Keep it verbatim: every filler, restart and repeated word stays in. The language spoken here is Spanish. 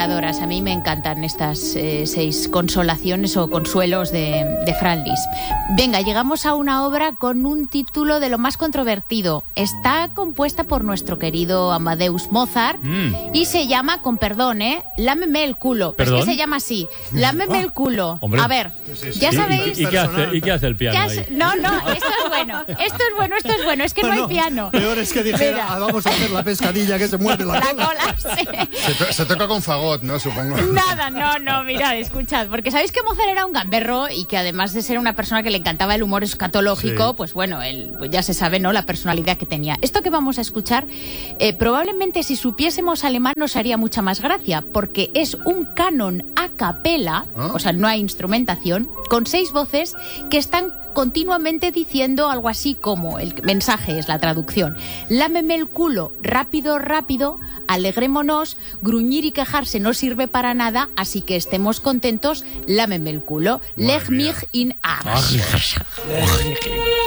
encantadores. A mí me encantan estas eh, seis consolaciones o consuelos de, de Fran Lis. Venga, llegamos a una obra con un título de lo más controvertido. Está compuesta por nuestro querido Amadeus Mozart mm. y se llama, con perdón, ¿eh? Lámeme el culo. ¿Perdón? Es que se llama así. Lámeme el culo. Hombre. A ver, ya ¿Y, sabéis... ¿Y, y, qué hace, ¿Y qué hace el piano ahí? No, no, esto es bueno. Esto es bueno, esto es bueno. Es que no, no hay no, piano. Peor es que dijera, Mira. ah, vamos a hacer la pescadilla que se muerde la, La cola. cola, sí. Se, to- se toca con fagot, ¿no? Supongo. Nada, no, no, mirad, escuchad, porque sabéis que Mozart era un gamberro y que además de ser una persona que le encantaba el humor escatológico, Sí. pues bueno, él, pues ya se sabe, ¿no?, la personalidad que tenía. Esto que vamos a escuchar, eh, probablemente si supiésemos alemán nos haría mucha más gracia, porque es un canon a capela, ¿Ah? o sea, no hay instrumentación, con seis voces que están continuamente diciendo algo así como, el mensaje es la traducción: lámeme el culo, rápido, rápido, alegrémonos, gruñir y quejarse no sirve para nada, así que estemos contentos, lámeme el culo, leg mich in Arsch.